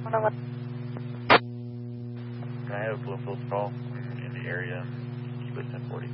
Can I have a Bloomfield call in the area? Keep it 1040.